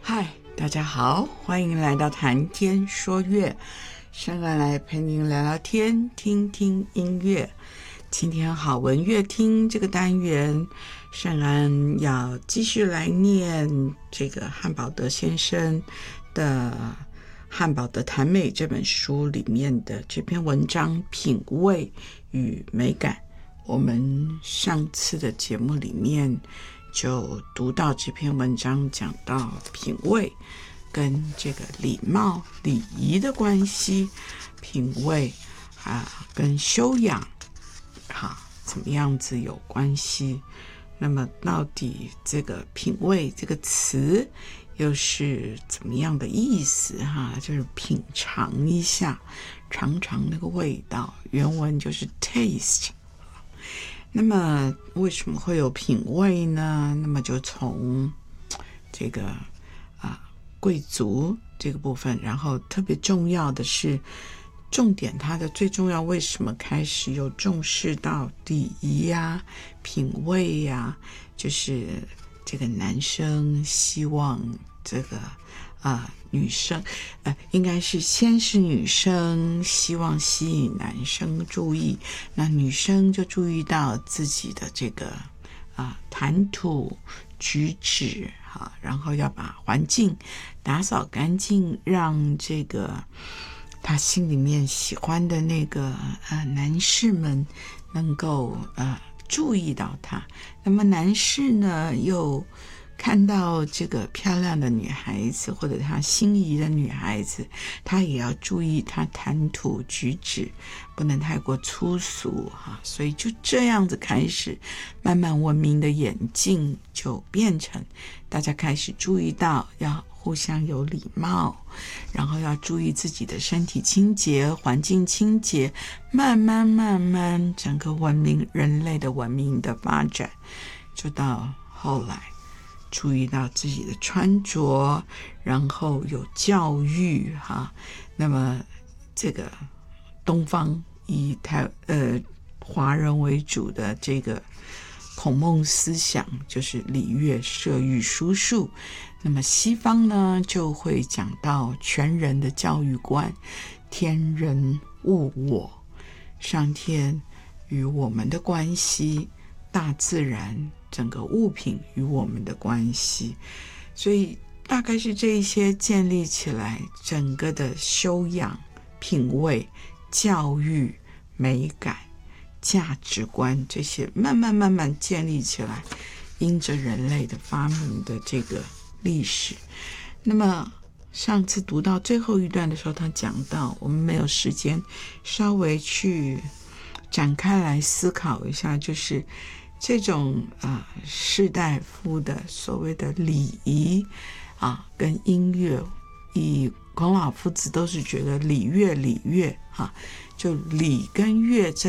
嗨，大家好，欢迎来到谈天说乐，圣安来陪您聊聊天，听听音乐。今天好文乐听这个单元，圣安要继续来念这个汉堡德先生的《汉堡德谈美》这本书里面的这篇文章《品味与美感》。我们上次的节目里面就读到这篇文章，讲到品味跟这个礼貌礼仪的关系，品味跟修养怎么样子有关系。那么到底这个品味这个词又是怎么样的意思就是品尝一下，尝尝那个味道，原文就是 taste。那么为什么会有品味呢？那么就从这个贵族这个部分，然后特别重要的是重点，它的最重要，为什么开始有重视到礼仪品味就是这个男生希望这个女生应该是先是女生希望吸引男生注意，那女生就注意到自己的这个谈吐举止然后要把环境打扫干净，让这个他心里面喜欢的那个男士们能够注意到他。那么男士呢又看到这个漂亮的女孩子或者他心仪的女孩子，他也要注意他谈吐举止不能太过粗俗所以就这样子开始慢慢文明的演进，就变成大家开始注意到要互相有礼貌，然后要注意自己的身体清洁，环境清洁，慢慢整个文明，人类的文明的发展，就到后来注意到自己的穿着，然后有教育那么这个东方以华人为主的这个孔孟思想就是礼乐射御书数，那么西方呢就会讲到全人的教育观，天人物我，上天与我们的关系，大自然整个物品与我们的关系，所以大概是这一些建立起来，整个的修养、品味、教育、美感、价值观，这些慢慢建立起来，因着人类的发明的这个历史。那么上次读到最后一段的时候，他讲到，我们没有时间稍微去展开来思考一下，就是这种士大夫的所谓的礼仪跟音乐，以孔老夫子都是觉得礼乐就礼跟乐这